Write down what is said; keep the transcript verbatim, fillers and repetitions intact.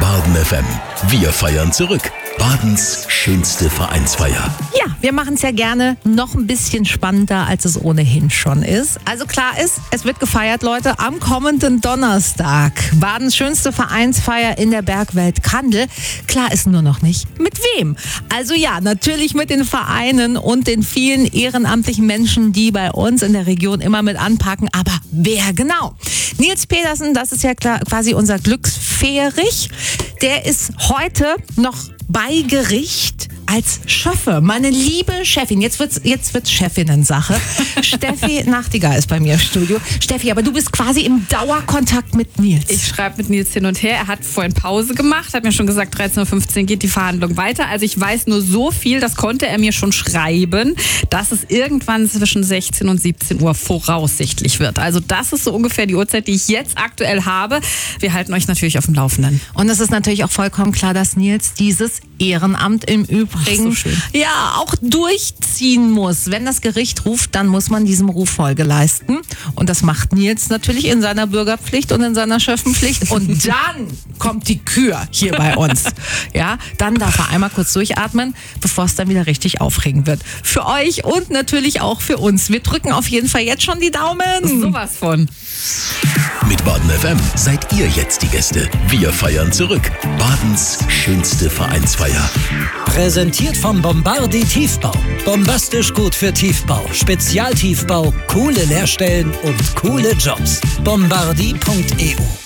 Baden F M. Wir feiern zurück. Badens schönste Vereinsfeier. Ja, wir machen es ja gerne noch ein bisschen spannender, als es ohnehin schon ist. Also klar ist, es wird gefeiert, Leute, am kommenden Donnerstag. Badens schönste Vereinsfeier in der Bergwelt Kandel. Klar ist nur noch nicht, mit wem. Also ja, natürlich mit den Vereinen und den vielen ehrenamtlichen Menschen, die bei uns in der Region immer mit anpacken. Aber wer genau? Nils Pedersen, das ist ja klar, quasi unser Glücksfährich. Der ist heute noch bei Gericht als Schöffe. Meine liebe Chefin, jetzt wird's, jetzt wird's Chefinnen-Sache. Steffi Nachtigall ist bei mir im Studio. Steffi, aber du bist quasi im Dauerkontakt mit Nils. Ich schreibe mit Nils hin und her. Er hat vorhin Pause gemacht, hat mir schon gesagt, dreizehn Uhr fünfzehn geht die Verhandlung weiter. Also ich weiß nur so viel, das konnte er mir schon schreiben, dass es irgendwann zwischen sechzehn und siebzehn Uhr voraussichtlich wird. Also das ist so ungefähr die Uhrzeit, die ich jetzt aktuell habe. Wir halten euch natürlich auf dem Laufenden. Und es ist natürlich auch vollkommen klar, dass Nils dieses Ehrenamt im Übrigen so schön. ja auch durchziehen muss. Wenn das Gericht ruft, dann muss man diesem Ruf Folge leisten. Und das macht Nils natürlich in seiner Bürgerpflicht und in seiner Schöffenpflicht. Und dann kommt die Kür hier bei uns. Ja, dann darf er einmal kurz durchatmen, bevor es dann wieder richtig aufregend wird. Für euch und natürlich auch für uns. Wir drücken auf jeden Fall jetzt schon die Daumen. Sowas von. Mit Baden F M seid ihr jetzt die Gäste. Wir feiern zurück. Badens schönste Vereinsfeier. Präsentiert vom Bombardi Tiefbau. Bombastisch gut für Tiefbau. Spezialtiefbau, coole Leerstellen und coole Jobs. bombardi punkt e u